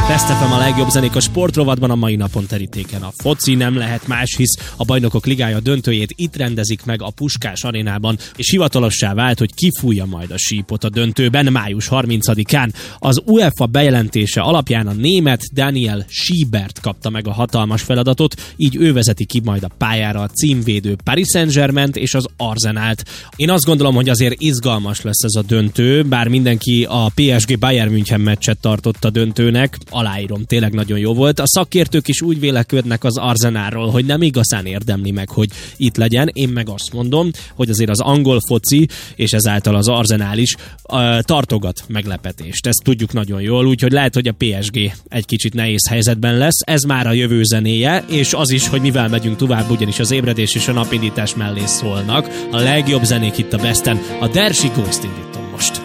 Best FM a legjobb zenék a sportrovatban, a mai napon terítéken a foci, nem lehet más, hisz a Bajnokok Ligája döntőjét itt rendezik meg a Puskás Arénában, és hivatalossá vált, hogy kifújja majd a sípot a döntőben május 30-án. Az UEFA bejelentése alapján a német Daniel Schiebert kapta meg a hatalmas feladatot, így ő vezeti ki majd a pályára a címvédő Paris Saint-Germaint és az Arsenalt. Én azt gondolom, hogy azért izgalmas lesz ez a döntő, bár mindenki a PSG Bayern München meccset tartott a döntőnek, aláírom, tényleg nagyon jó volt. A szakértők is úgy vélekednek az Arsenalról, hogy nem igazán érdemli meg, hogy itt legyen. Én meg azt mondom, hogy azért az angol foci, és ezáltal az Arsenal is tartogat meglepetést. Ezt tudjuk nagyon jól, úgyhogy lehet, hogy a PSG egy kicsit nehéz helyzetben lesz. Ez már a jövő zenéje, és az is, hogy mivel megyünk tovább, ugyanis az ébredés és a napindítás mellé szólnak. A legjobb zenék itt a Besten, a Dersi Ghost indítom.